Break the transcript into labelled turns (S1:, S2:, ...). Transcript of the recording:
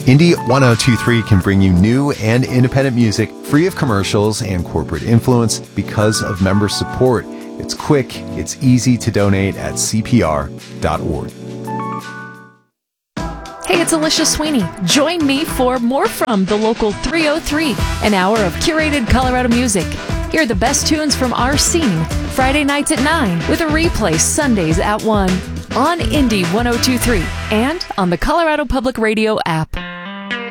S1: Indie 1023 can bring you new and independent music free of commercials and corporate influence because of member support. It's quick, it's easy to donate at cpr.org.
S2: Hey, it's Alicia Sweeney. Join me for More From the Local 303, an hour of curated Colorado music. Hear the best tunes from our scene, Friday nights at 9, with a replay Sundays at 1, on Indie 1023, and on the Colorado Public Radio app.